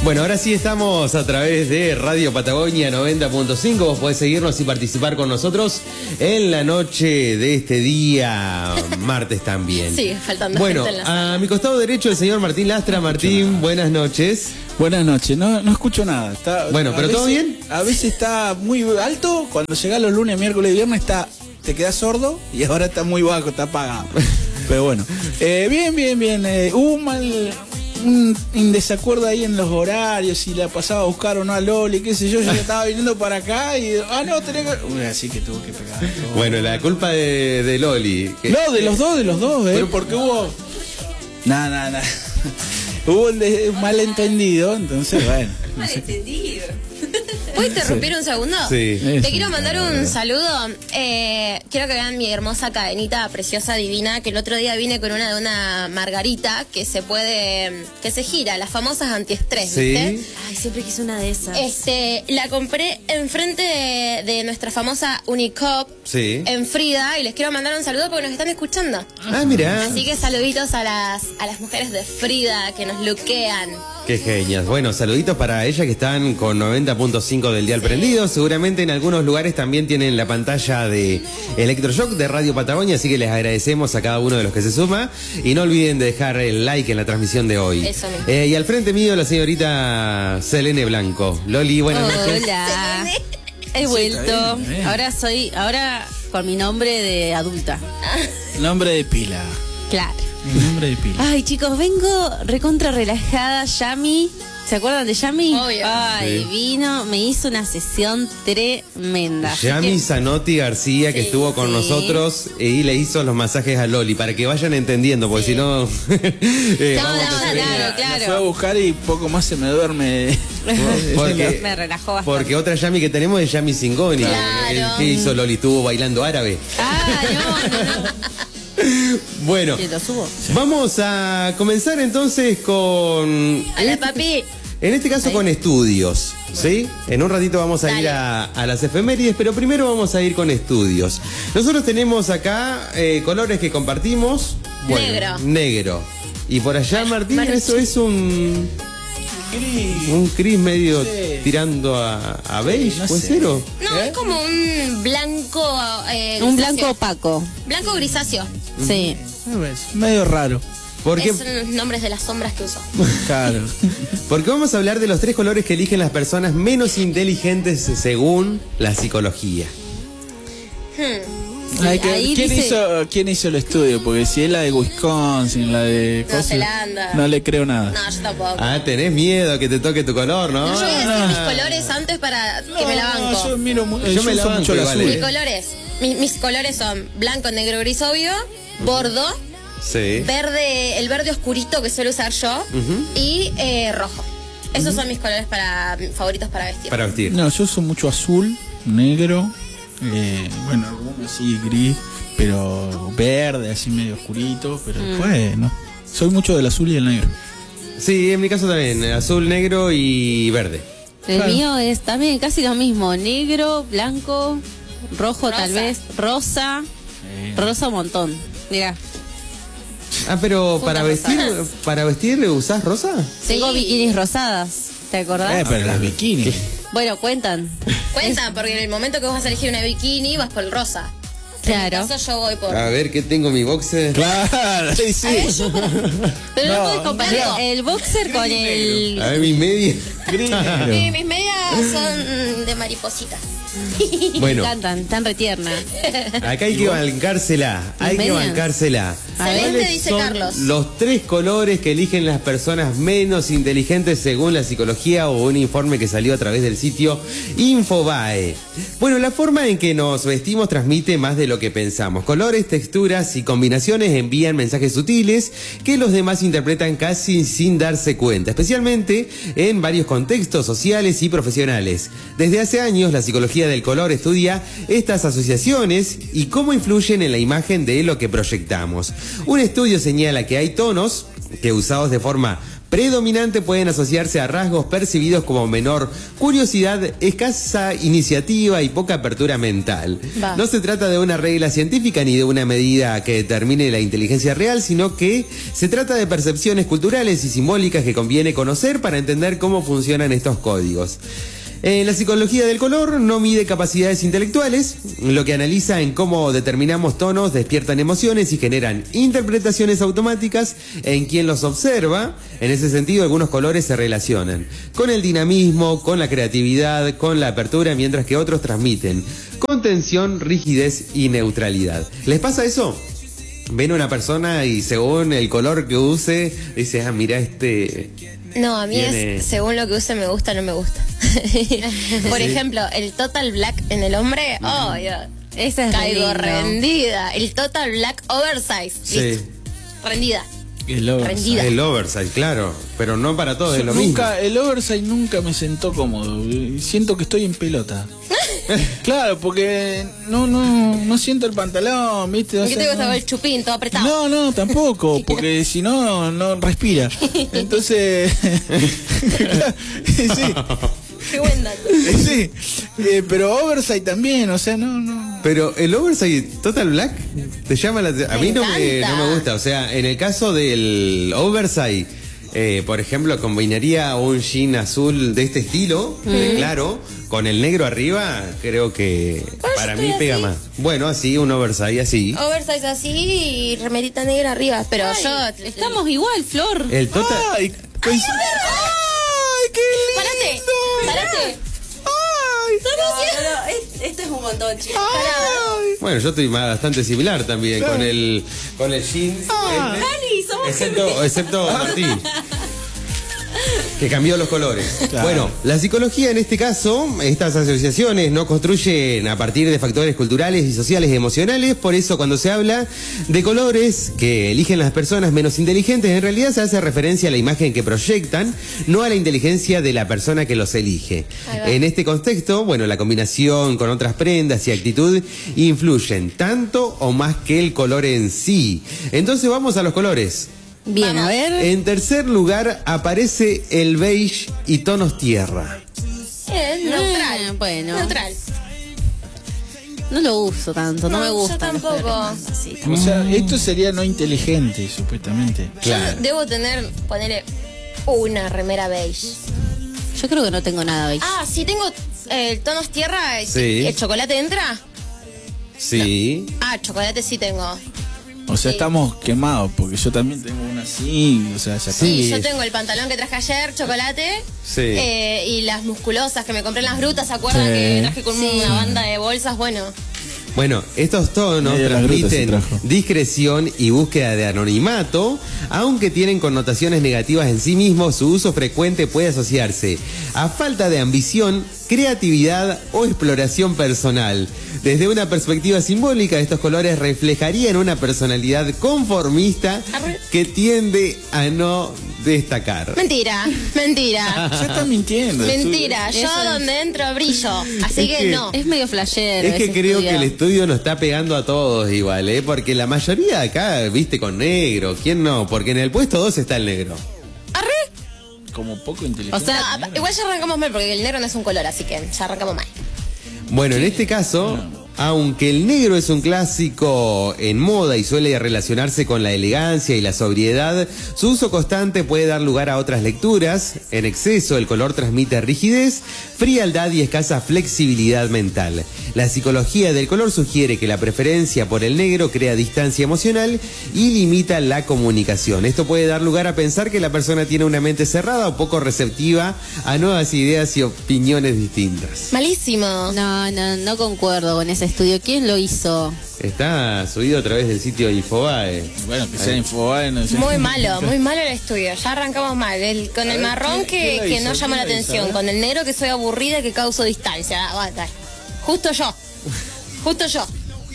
Bueno, ahora sí estamos a través de Radio Patagonia 90.5. Vos podés seguirnos y participar con nosotros en la noche de este día, martes también. Sí, faltando bueno, gente en la sala. a mi costado derecho el señor Martín Lastra. Martín, buenas noches. Buenas noches, no escucho nada. Bueno, pero ¿todo bien? A veces está muy alto, cuando llega los lunes, miércoles y viernes te quedas sordo y ahora está muy bajo, está apagado. Pero bueno, bien. Hubo un desacuerdo ahí en los horarios, si la pasaba a buscar o no a Loli, qué sé yo ya estaba viniendo para acá y no, tenés que... Uy, así que tuvo que pegar todo. Bueno, la culpa de Loli. No, de los dos, pero porque hubo... Nada. Hubo un malentendido, entonces bueno. Malentendido. ¿Puedo interrumpir un segundo? Sí. Te quiero mandar un saludo. Quiero que vean mi hermosa cadenita preciosa, divina, que el otro día vine con una margarita que se gira, las famosas antiestrés, Sí. ¿viste? Ay, siempre quise una de esas. La compré enfrente de nuestra famosa Unicop, Sí. en Frida, y les quiero mandar un saludo porque nos están escuchando. Ah, mirá. Así que saluditos a las mujeres de Frida que nos luquean. Qué genias. Bueno, saluditos para ellas que están con 90.5 del dial prendido. Seguramente en algunos lugares también tienen la pantalla de Electroshock de Radio Patagonia, así que les agradecemos a cada uno de los que se suma. Y no olviden de dejar el like en la transmisión de hoy. Eso mismo. Y al frente mío la señorita Selene Blanco. Loli, buenas noches. Hola. He vuelto. está bien. Ahora con mi nombre de adulta. Nombre de pila. Claro. Nombre de pila. Ay, chicos, vengo recontra relajada. Yami, ¿se acuerdan de Yami? Obvio. Ay, Sí. vino, me hizo una sesión tremenda. Así Yami que- Zanotti García, que Sí, estuvo con sí. nosotros y le hizo los masajes a Loli, para que vayan entendiendo, porque si no... Claro. La fue a buscar y poco más se me duerme. Porque- me relajó bastante. Porque otra Yami que tenemos es Yami Singoni. Claro. ¿Qué hizo Loli? Estuvo bailando árabe. Ah, no. Bueno, ¿Te lo subo? vamos a comenzar entonces con... Hola, papi. En este caso con estudios, ¿sí? En un ratito vamos a ir Dale. a las efemérides, pero primero vamos a ir con estudios. Nosotros tenemos acá colores que compartimos. Negro. Negro. Y por allá, Martín, Martín. eso es un gris medio Sí. tirando a beige, no ¿puede sé. ser? ¿O? No, es como un blanco. Un grisáceo. blanco opaco. Blanco grisáceo. Sí. Medio raro. Porque, Son los nombres de las sombras que uso. Claro. porque vamos a hablar de los 3 colores que eligen las personas menos inteligentes según la psicología. Ay, ahí dice- ¿Quién hizo el estudio? Porque si es la de Wisconsin, la de... Nueva cosas, Zelanda. no le creo nada. No, yo tampoco. Ah, tenés miedo que te toque tu color, ¿no? Yo voy a decir mis colores antes para que me la banco. Yo miro Yo me la uso banco mucho el igual, azul. Mis colores. Mis colores son blanco, negro, gris obvio, bordo, Sí. verde, el verde oscurito que suelo usar yo, y rojo. Esos son mis colores favoritos para vestir. Para vestir. No, yo uso mucho azul, negro, bueno, algunos así gris, pero verde, así medio oscurito, pero después no. Soy mucho del azul y el negro. Sí, en mi caso también, azul, negro y verde. El Claro. mío es también casi lo mismo. Negro, blanco, rojo tal Rosa. vez, rosa. Rosa un montón. Mira, Ah, pero Fundas para vestir usás rosa? tengo bikinis rosadas. ¿Te acordás? Pero las bikinis. Bueno, cuentan. Cuenta, porque en el momento que vos vas a elegir una bikini, vas por el rosa. Claro. En mi caso, yo voy por. A ver, ¿qué tengo mi boxer? Claro, sí, sí. Pero no, No, puedes comparar el boxer con el... A ver, mi media. Gris negro. Sí, mis medias son de maripositas. Me Bueno, encantan, tan retierna. acá hay que bancársela. Hay que medias? bancársela. Excelente, ¿Cuáles dice son Carlos. los 3 colores que eligen las personas menos inteligentes según la psicología o un informe que salió a través del sitio Infobae? Bueno, la forma en que nos vestimos transmite más de lo que pensamos. Colores, texturas y combinaciones envían mensajes sutiles que los demás interpretan casi sin darse cuenta, especialmente en varios contextos sociales y profesionales. Desde hace años, la psicología del color estudia estas asociaciones y cómo influyen en la imagen de lo que proyectamos. Un estudio señala que hay tonos que, usados de forma predominante pueden asociarse a rasgos percibidos como menor curiosidad, escasa iniciativa y poca apertura mental. Va. No se trata de una regla científica ni de una medida que determine la inteligencia real, sino que se trata de percepciones culturales y simbólicas que conviene conocer para entender cómo funcionan estos códigos. La psicología del color no mide capacidades intelectuales, lo que analiza en cómo determinamos tonos despiertan emociones y generan interpretaciones automáticas en quien los observa. En ese sentido, algunos colores se relacionan con el dinamismo, con la creatividad, con la apertura, mientras que otros transmiten contención, rigidez y neutralidad. ¿Les pasa eso? Ven a una persona y según el color que use, dice, ah, mira No, a mí tiene... es según lo que use me gusta o no me gusta. Por ejemplo, el total black en el hombre, oh, yo Ese es caigo lindo. rendida. El total black oversize, Sí. listo. Rendida. El oversize. Rendida. El oversize, claro, pero no para todos es lo Nunca, el oversize nunca me sentó cómodo. Siento que estoy en pelota. Claro, porque no siento el pantalón, ¿viste? O ¿Qué sea, te gusta no. el chupín todo apretado? No, tampoco, porque si no, no respira. Entonces, sí, Qué buen dato. sí. Pero oversize también, o sea, no. Pero el oversize Total Black te llama la atención. A mí no encanta. me gusta. O sea, en el caso del oversize, por ejemplo, combinaría un jean azul de este estilo, claro, con el negro arriba, creo que para estoy mí pega así. más. Bueno, así, un oversize así. Oversize así y remerita negra arriba. Pero Ay, yo. estamos igual, Flor. El Total... ¡Ay! ¡Ay, qué lindo! ¡Parate! ¡Ay! Este es un montón, chicos. ¡Ay! Bueno, yo estoy bastante similar también Claro. con el jean. Ah. Excepto Martín, que cambió los colores. Claro. Bueno, la psicología en este caso, estas asociaciones no construyen a partir de factores culturales y sociales y emocionales, por eso cuando se habla de colores que eligen las personas menos inteligentes, en realidad se hace referencia a la imagen que proyectan, no a la inteligencia de la persona que los elige. Ahí va. En este contexto, bueno, la combinación con otras prendas y actitud influyen tanto o más que el color en sí. Entonces vamos a los colores. Bien, a ver. En tercer lugar aparece el beige y tonos tierra. Neutral. Bueno. Neutral. No lo uso tanto, no me No, yo gusta. tampoco. Sí, O sea, esto sería no inteligente, supuestamente. Claro. Yo debo tener, ponerle una remera beige. yo creo que no tengo nada beige. Ah, sí, tengo tonos tierra. Sí. ¿El chocolate entra? Sí. Ah, chocolate sí tengo. O sea, Sí. estamos quemados, porque yo también tengo una así, o sea, ya Sí, está. yo tengo el pantalón que traje ayer, chocolate. Sí. Y las musculosas que me compré en las brutas, ¿se acuerdan? Sí. Que traje con una banda de bolsas, bueno. Bueno, estos tonos Medio de las grutas se transmiten trajo. discreción y búsqueda de anonimato, aunque tienen connotaciones negativas en sí mismos, su uso frecuente puede asociarse a falta de ambición, creatividad o exploración personal. Desde una perspectiva simbólica, estos colores reflejarían una personalidad conformista que tiende a no destacar. Mentira, mentira. Ya está mintiendo. Mentira, Eso yo es. donde entro brillo. Así Es que que- no. Es medio flashero. Es que ese creo estudio. que el estudio nos está pegando a todos igual, ¿eh? Porque la mayoría de acá, viste, con negro. ¿Quién no? Porque en el puesto 2 está el negro. Como poco inteligente. O sea, No, igual ya arrancamos mal porque el negro no es un color, así que ya arrancamos mal. Bueno, en este caso, aunque el negro es un clásico en moda y suele relacionarse con la elegancia y la sobriedad, su uso constante puede dar lugar a otras lecturas. En exceso, el color transmite rigidez, frialdad y escasa flexibilidad mental. La psicología del color sugiere que la preferencia por el negro crea distancia emocional y limita la comunicación. Esto puede dar lugar a pensar que la persona tiene una mente cerrada o poco receptiva a nuevas ideas y opiniones distintas. Malísimo. no concuerdo con ese estudio. ¿Quién lo hizo? Está subido a través del sitio Infobae. Bueno, que sea Infobae, no sé. Muy malo el estudio. Ya arrancamos mal. Con A el ver, marrón ¿quién la que hizo? no llama la ¿Quién la hizo? atención. Con el negro que soy aburrida y que causo distancia. Aguanta. Justo yo. Justo yo.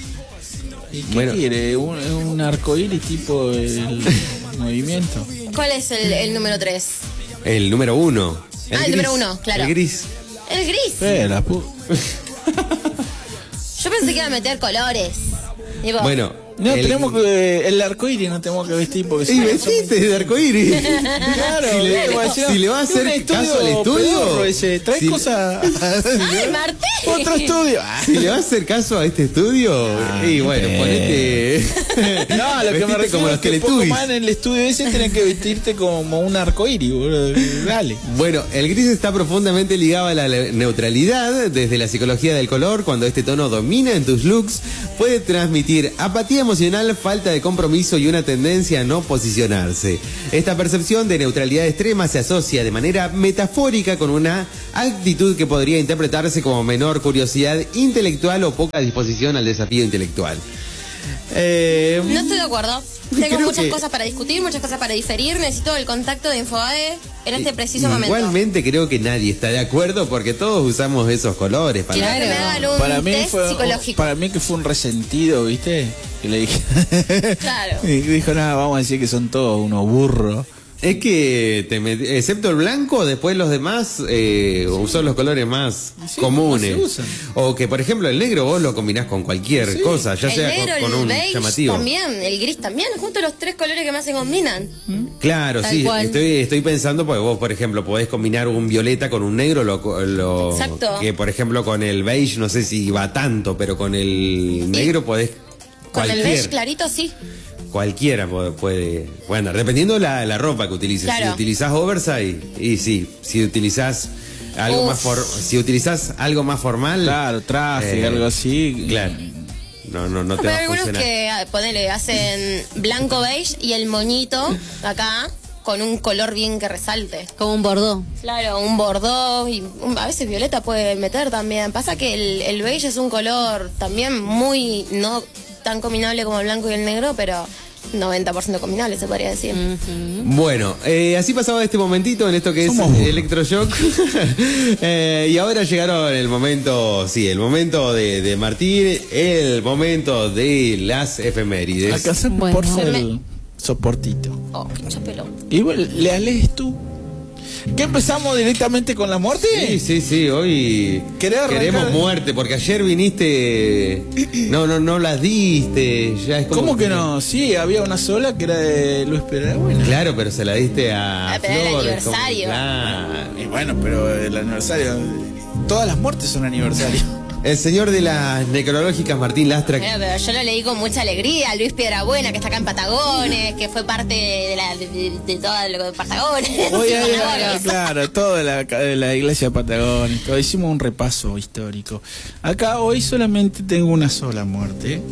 ¿Y qué Bueno. quiere? ¿Un arcoíris tipo el movimiento? ¿Cuál es el número 3? El número 1. El número 1, claro. El gris. El gris. La Yo pensé que iba a meter colores. Tipo, Bueno, No, tenemos que. El arcoíris no tenemos que vestir porque. Y vestiste de arcoíris. Claro, si le va a hacer caso al estudio. Trae cosas. ¡Ay, Martín! Otro estudio. Si le va a hacer caso a este estudio, y bueno, ponete. No, lo que me refiero como es los que poco Teletubbies. más en el estudio ese tenés que vestirte como un arcoíris, boludo. Dale. Bueno, el gris está profundamente ligado a la neutralidad. Desde la psicología del color, cuando este tono domina en tus looks, puede transmitir apatía emocional, falta de compromiso y una tendencia a no posicionarse. Esta percepción de neutralidad extrema se asocia de manera metafórica con una actitud que podría interpretarse como menor curiosidad intelectual o poca disposición al desafío intelectual. No estoy de acuerdo. Tengo creo muchas que- cosas para discutir, muchas cosas para diferir. Necesito el contacto de Infobae en este preciso momento. Igualmente creo que nadie está de acuerdo porque todos usamos esos colores. Quiero que me hagan un test psicológico. Para mí que fue un resentido, ¿viste? Que le dije. Claro. Y dijo, nada, vamos a decir que son todos unos burros. Es que, excepto el blanco, después los demás usó los colores más Sí, comunes. no se usan. O que, por ejemplo, el negro vos lo combinás con cualquier cosa, ya El sea negro, con el un beige llamativo. también, el gris también, justo los tres colores que más se combinan. Claro, Tal sí, cual. estoy pensando, porque vos, por ejemplo, podés combinar un violeta con un negro, Exacto. que por ejemplo con el beige no sé si va tanto, pero con el negro podés Con el beige cualquier, clarito sí. cualquiera puede andar, dependiendo la ropa que utilices. Claro. Si utilizás oversize, y sí, si utilizás algo más si utilizás algo más formal, Claro, traje, algo así. claro. No te Pero va a algunos funcionar. que, ponele, hacen blanco beige y el moñito acá con un color bien que resalte. Como un bordó. Claro, un bordó y a veces violeta puede meter también. Pasa que el beige es un color también muy no tan combinable como el blanco y el negro, pero 90% combinable se podría decir. Bueno, así pasaba este momentito en esto que es Somos burros. Electroshock. Y ahora llegaron el momento de Martín, el momento de las efemérides. Alcanzamos Bueno. por ser el soportito. Oh, qué mucha pelota. Igual, ¿le lees tú? ¿Qué empezamos directamente con la muerte? Sí, hoy ¿Querés arrancar? queremos muerte, porque ayer viniste, no las diste, ya es como ¿Cómo que no? Sí, había una sola que era de Luis Perabuena. Claro, pero se la diste a Pero era el Flor, aniversario. Y bueno, pero el aniversario. Todas las muertes son aniversario. El señor de las necrológicas, Martín Lastra. Pero yo lo leí con mucha alegría, Luis Piedrabuena, que está acá en Patagones, que fue parte de todo lo de Patagones. Hoy hay, Patagones. claro, todo de la iglesia de Patagones. Todo. Hicimos un repaso histórico. Acá hoy solamente tengo una sola muerte.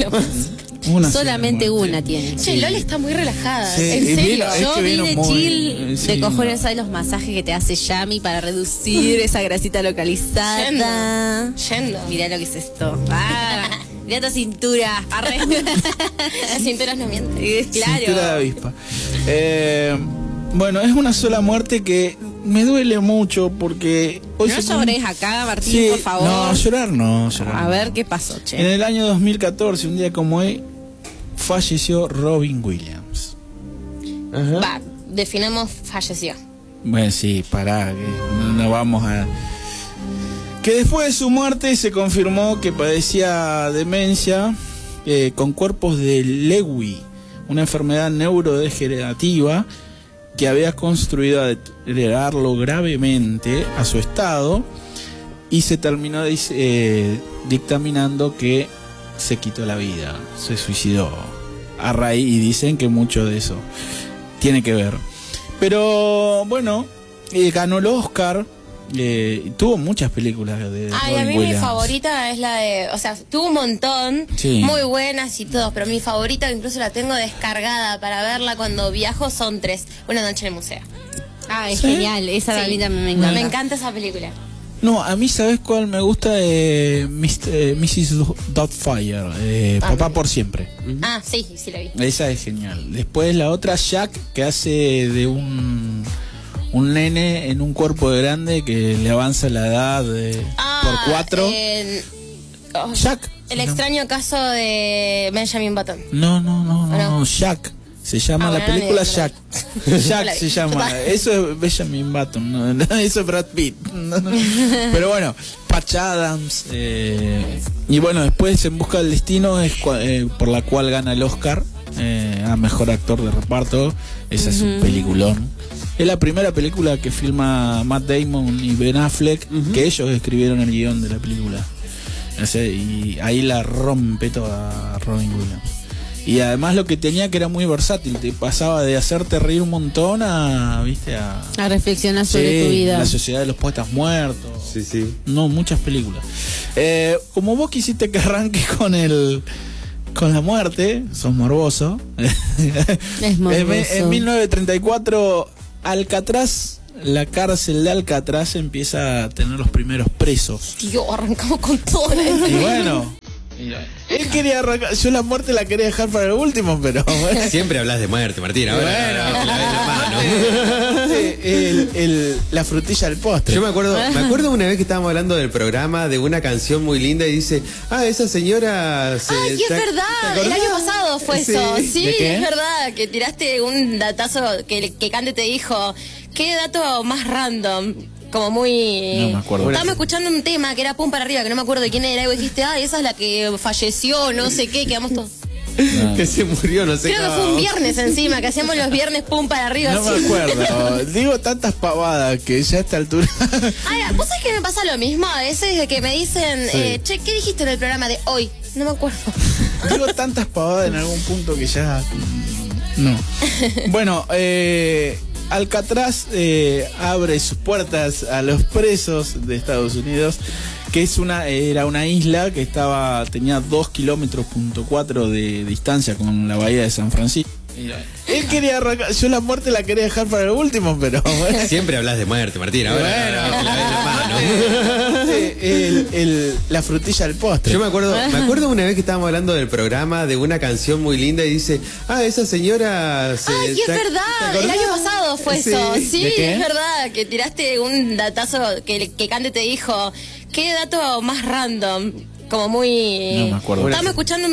Una Solamente sola muerte. una tiene. Che, Loli está muy relajada, Sí, en y serio. vino- es Yo que vino vine muy- chill sí, de cojones, no. ¿sabes los masajes que te hace Yami para reducir esa grasita localizada? Yendo. Mirá lo que es esto. Ah, mirá tu cintura. Arre. Las cinturas no mienten. Cintura de Claro. avispa. Bueno, es una sola muerte que me duele mucho porque hoy No se llores acá, Martín, Sí, por favor. No, llorar no, llorar A no. ver qué pasó, che. En el año 2014, un día como hoy, falleció Robin Williams. Ajá. Va, definamos falleció. Bueno, sí, pará, que no vamos a... Que después de su muerte se confirmó que padecía demencia con cuerpos de Lewy, una enfermedad neurodegenerativa que había construido a deteriorarlo gravemente a su estado y se terminó dictaminando que se quitó la vida, se suicidó a raíz, y dicen que mucho de eso tiene que ver. Pero bueno, ganó el Oscar, tuvo muchas películas de Ay, a Robin mí mi Williams. favorita es la de, o sea, tuvo un montón, Sí. muy buenas y todos, pero mi favorita, incluso la tengo descargada para verla cuando viajo, son 3. Una noche en el museo. Ah, es ¿Sí? genial. Esa a Sí. mí también me encanta. Me encanta esa película. No, a mí, ¿sabes cuál me gusta? Mrs. Doubtfire, Papá por siempre. Ah, sí, sí la vi. Esa es genial. Después la otra, Jack, que hace de un nene en un cuerpo de grande que le avanza la edad por 4. Jack. El extraño caso de Benjamin Button. No, ¿O no? Jack. Se llama la bueno, película no, Jack. Jack se llama. Eso es Benjamin Button, no, eso es Brad Pitt. Pero bueno, Patch Adams. Y bueno, después En busca del destino es por la cual gana el Oscar a mejor actor de reparto. Esa es un peliculón. Es la primera película que filma Matt Damon y Ben Affleck, que ellos escribieron el guión de la película. No sé, y ahí la rompe toda Robin Williams. Y además lo que tenía que era muy versátil, te pasaba de hacerte reír un montón a, ¿viste? A reflexionar sobre tu vida. La sociedad de los poetas muertos. Sí, sí. No, muchas películas. Como vos quisiste que arranque con la muerte, sos morboso. Es morboso. En 1934, Alcatraz, la cárcel de Alcatraz empieza a tener los primeros presos. Tío, arrancamos con todo. Y bueno, él quería arrancar, yo la muerte la quería dejar para el último, pero bueno. Siempre hablas de muerte, Martín. Ahora Bueno. te la ves la mano. La frutilla del postre. Yo me acuerdo una vez que estábamos hablando del programa de una canción muy linda y dice, esa señora Ay, es verdad, el año pasado fue eso. Sí, ¿De qué? es verdad, que tiraste un datazo que Cande te dijo, qué dato más random. Como muy... No me acuerdo. Estábamos escuchando un tema que era pum para arriba, que no me acuerdo de quién era, y vos dijiste, esa es la que falleció, no sé qué, quedamos todos... que se murió, no sé. Creo que fue un viernes encima, que hacíamos los viernes pum para arriba. No así. me acuerdo. Digo tantas pavadas que ya a esta altura. Ay, ¿vos sabés que me pasa lo mismo a veces? De que me dicen, che, ¿qué dijiste en el programa de hoy? No me acuerdo. Digo tantas pavadas en algún punto que ya. No. Bueno, Alcatraz abre sus puertas a los presos de Estados Unidos, que era una isla que tenía 2,4 kilómetros de distancia con la bahía de San Francisco. Él quería arrancar, yo la muerte la quería dejar para el último, pero bueno. Siempre hablas de muerte, Martín. Ahora te la ves la mano. La frutilla del postre. Yo me acuerdo una vez que estábamos hablando del programa de una canción muy linda y dice, esa señora Ay, es verdad, el año pasado fue eso. Sí, ¿De qué? es verdad, que tiraste un datazo que Cande te dijo, qué dato más random. Como muy... No me acuerdo. Estábamos escuchando